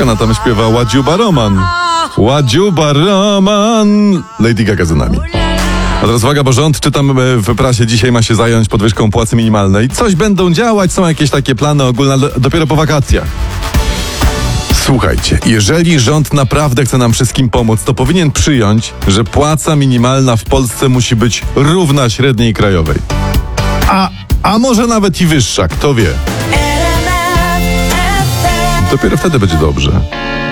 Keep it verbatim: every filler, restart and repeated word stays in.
Ona tam śpiewa Ładziuba Roman. Ładziuba Roman. Lady Gaga za nami. A teraz uwaga, bo rząd, czytam w prasie, dzisiaj ma się zająć podwyżką płacy minimalnej. Coś będą działać, są jakieś takie plany ogólne, ale dopiero po wakacjach. Słuchajcie, jeżeli rząd naprawdę chce nam wszystkim pomóc, to powinien przyjąć, że płaca minimalna w Polsce musi być równa średniej krajowej. A, a może nawet i wyższa, kto wie. Dopiero wtedy będzie dobrze.